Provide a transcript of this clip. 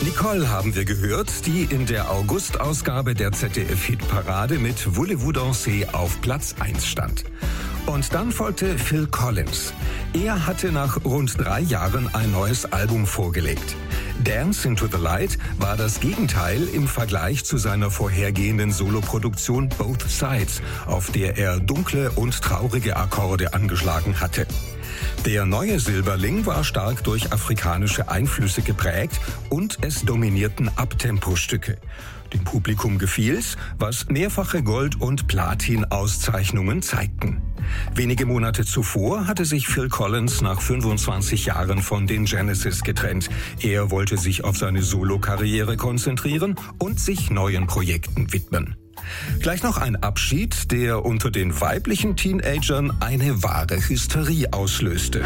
Nicole haben wir gehört, die in der August-Ausgabe der ZDF-Hitparade mit Voulez-vous danser auf Platz 1 stand. Und dann folgte Phil Collins. Er hatte nach rund 3 Jahren ein neues Album vorgelegt. Dance into the Light war das Gegenteil im Vergleich zu seiner vorhergehenden Soloproduktion Both Sides, auf der er dunkle und traurige Akkorde angeschlagen hatte. Der neue Silberling war stark durch afrikanische Einflüsse geprägt und es dominierten Uptempo-Stücke. Dem Publikum gefiel's, was mehrfache Gold- und Platin-Auszeichnungen zeigten. Wenige Monate zuvor hatte sich Phil Collins nach 25 Jahren von den Genesis getrennt. Er wollte sich auf seine Solokarriere konzentrieren und sich neuen Projekten widmen. Gleich noch ein Abschied, der unter den weiblichen Teenagern eine wahre Hysterie auslöste.